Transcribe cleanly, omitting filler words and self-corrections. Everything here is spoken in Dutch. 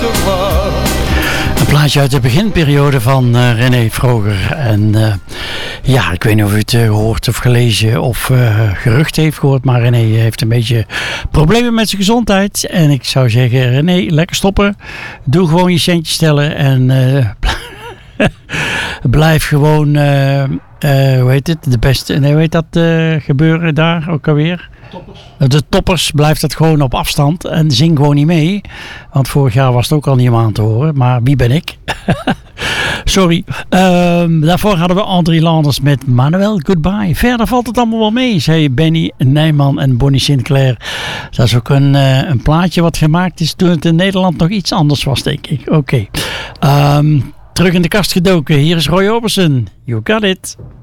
Een plaatje uit de beginperiode van René Vroger. En ja, ik weet niet of u het gehoord of gelezen of gerucht heeft gehoord. Maar René heeft een beetje problemen met zijn gezondheid. En ik zou zeggen, René, lekker stoppen. Doe gewoon je centjes tellen. En blijf gewoon, hoe heet het? De beste, nee, hoe heet dat gebeuren daar ook alweer? De toppers, blijft het gewoon op afstand en zing gewoon niet mee. Want vorig jaar was het ook al niet om aan te horen. Maar wie ben ik? Sorry. Daarvoor hadden we André Landers met Manuel Goodbye. Verder valt het allemaal wel mee, zei Benny Nijman en Bonnie Sinclair. Dat is ook een plaatje wat gemaakt is toen het in Nederland nog iets anders was, denk ik. Oké. Terug in de kast gedoken. Hier is Roy Orbison. You got it.